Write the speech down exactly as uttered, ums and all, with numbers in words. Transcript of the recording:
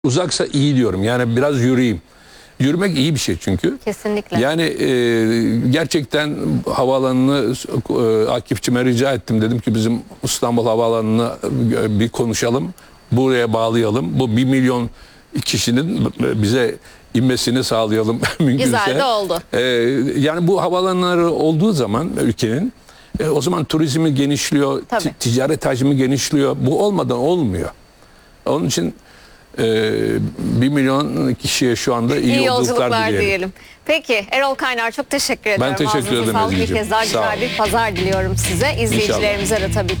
Uzaksa iyi diyorum. Yani biraz yürüyeyim. Yürümek iyi bir şey çünkü. Kesinlikle. Yani e, gerçekten havaalanını e, Akifçime rica ettim. Dedim ki bizim İstanbul Havaalanı'nı e, bir konuşalım. Buraya bağlayalım. Bu bir milyon kişinin bize inmesini sağlayalım mümkünse. Güzel de oldu. E, yani bu havaalanları olduğu zaman ülkenin e, o zaman turizmi genişliyor, Tabii. ticaret hacmi genişliyor. Bu olmadan olmuyor. Onun için Ee, bir milyon kişiye şu anda iyi, İyi yolculuklar, yolculuklar dileyelim. diyelim. Peki Erol Kaynar, çok teşekkür ediyorum. teşekkür Ağzınıza ederim sağlık. Bir Ezgi'ciğim. kez daha Sağ güzel ol. bir pazar diliyorum size. İzleyicilerimize de tabii ki.